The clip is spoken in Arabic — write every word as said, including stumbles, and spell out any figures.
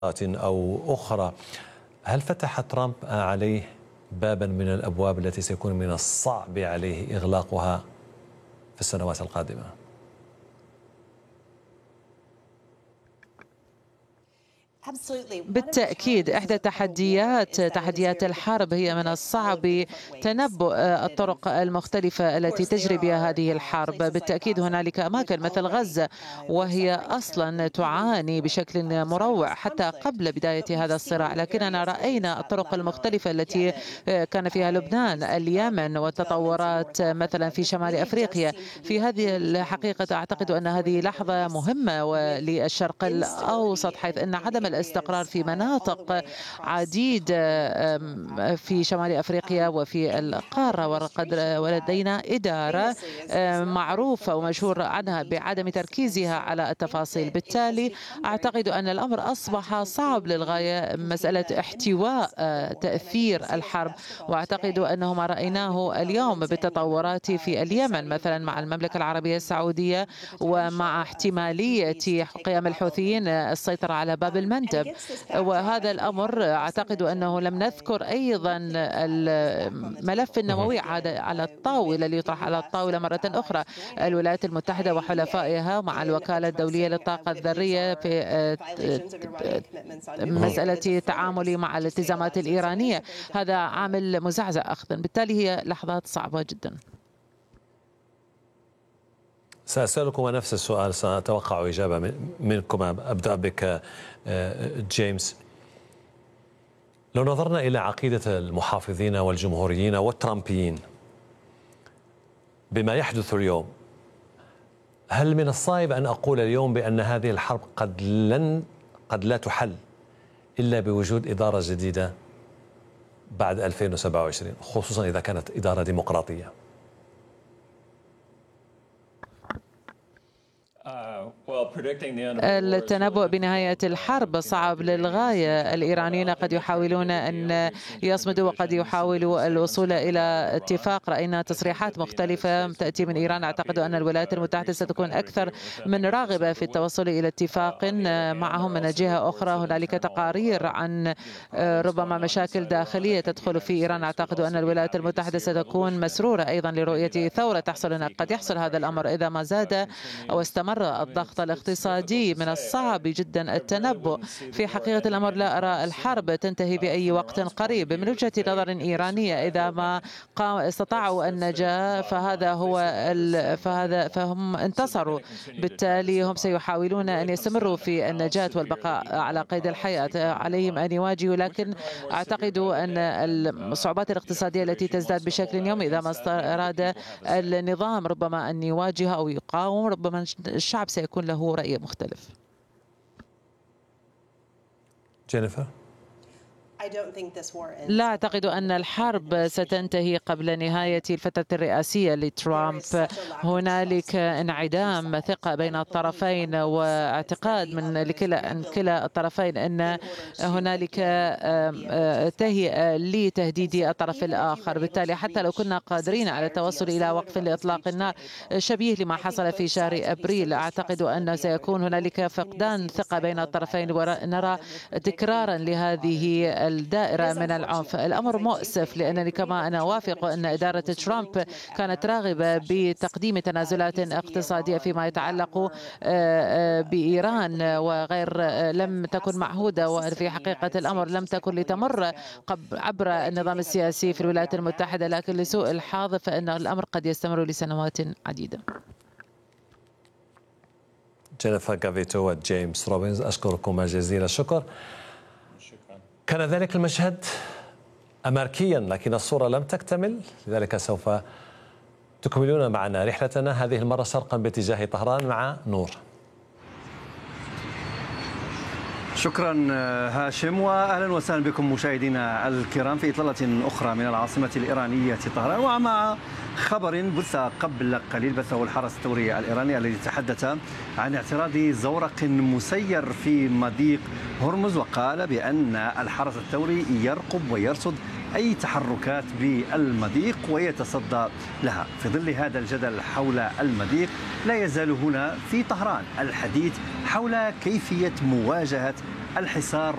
أو أخرى، هل فتح ترامب عليه بابا من الأبواب التي سيكون من الصعب عليه إغلاقها في السنوات القادمة؟ بالتأكيد إحدى تحديات تحديات الحرب هي من الصعب تنبؤ الطرق المختلفة التي تجري بها هذه الحرب. بالتأكيد هنالك أماكن مثل غزة وهي أصلا تعاني بشكل مروع حتى قبل بداية هذا الصراع، لكننا رأينا الطرق المختلفة التي كان فيها لبنان، اليمن، والتطورات مثلا في شمال أفريقيا. في هذه الحقيقة أعتقد أن هذه لحظة مهمة للشرق الأوسط، حيث أن عدم الاستقرار في مناطق عديدة في شمال أفريقيا وفي القارة، ولدينا إدارة معروفة ومشهور عنها بعدم تركيزها على التفاصيل. بالتالي أعتقد أن الأمر أصبح صعب للغاية مسألة احتواء تأثير الحرب، وأعتقد أنه ما رأيناه اليوم بالتطورات في اليمن مثلا مع المملكة العربية السعودية ومع احتمالية قيام الحوثيين السيطرة على باب المندب. وهذا الأمر أعتقد أنه لم نذكر أيضا الملف النووي على الطاولة ليطرح على الطاولة مرة أخرى. الولايات المتحدة وحلفائها مع الوكالة الدولية للطاقة الذرية في مسألة تعامل مع الالتزامات الإيرانية، هذا عامل مزعزع أخذا. بالتالي هي لحظات صعبة جدا. سأسألكم نفس السؤال، سأتوقع إجابة منكم. أبدأ بك جيمس. لو نظرنا إلى عقيدة المحافظين والجمهوريين والترامبيين بما يحدث اليوم، هل من الصعب أن أقول اليوم بأن هذه الحرب قد لن قد لا تحل إلا بوجود إدارة جديدة بعد ألفين وسبعة وعشرين، خصوصا إذا كانت إدارة ديمقراطية؟ التنبؤ بنهاية الحرب صعب للغاية. الإيرانيين قد يحاولون أن يصمدوا وقد يحاولوا الوصول إلى اتفاق. رأينا تصريحات مختلفة تأتي من إيران. أعتقد أن الولايات المتحدة ستكون أكثر من راغبة في التوصل إلى اتفاق معهم. من جهة أخرى هنالك تقارير عن ربما مشاكل داخلية تدخل في إيران. أعتقد أن الولايات المتحدة ستكون مسرورة أيضا لرؤية ثورة تحصل هناك. قد يحصل هذا الأمر إذا ما زاد أو استمر الضغط الاقتصادي. من الصعب جدا التنبؤ. في حقيقة الأمر لا أرى الحرب تنتهي بأي وقت قريب من وجهة نظر إيرانية. إذا ما استطاعوا النجاة فهذا هو فهذا فهم انتصروا. بالتالي هم سيحاولون أن يستمروا في النجاة والبقاء على قيد الحياة. عليهم أن يواجهوا، لكن أعتقد أن الصعوبات الاقتصادية التي تزداد بشكل يومي إذا ما أراد النظام ربما أن يواجه أو يقاوم، ربما الشعب سيكون له رأي مختلف. جينيفر، لا أعتقد أن الحرب ستنتهي قبل نهاية الفترة الرئاسية لترامب. هنالك انعدام ثقة بين الطرفين واعتقاد من لكلا كلا الطرفين أن هنالك تهيئة لتهديد الطرف الآخر. بالتالي حتى لو كنا قادرين على التوصل إلى وقف لإطلاق النار شبيه لما حصل في شهر أبريل، أعتقد أن سيكون هنالك فقدان ثقة بين الطرفين ونرى تكرارا لهذه الدائرة من العنف. الأمر مؤسف لأنني كما أنا أوافق أن إدارة ترامب كانت راغبة بتقديم تنازلات اقتصادية فيما يتعلق بإيران وغير لم تكن معهودة، وفي حقيقة الأمر لم تكن لتمر عبر النظام السياسي في الولايات المتحدة، لكن لسوء الحظ فإن الأمر قد يستمر لسنوات عديدة. جينيفر غافيتو وجيمس روبنز، أشكركم جزيل الشكر. كان ذلك المشهد أمريكيا، لكن الصورة لم تكتمل، لذلك سوف تكملون معنا رحلتنا هذه المرة شرقا باتجاه طهران مع نور. شكرا هاشم، واهلا وسهلا بكم مشاهدينا الكرام في اطلاله اخرى من العاصمه الايرانيه طهران، ومع خبر بث قبل قليل بثه الحرس الثوري الايراني الذي تحدث عن اعتراض زورق مسير في مضيق هرمز، وقال بان الحرس الثوري يرقب ويرصد أي تحركات بالمضيق ويتصدى لها. في ظل هذا الجدل حول المضيق لا يزال هنا في طهران الحديث حول كيفية مواجهة الحصار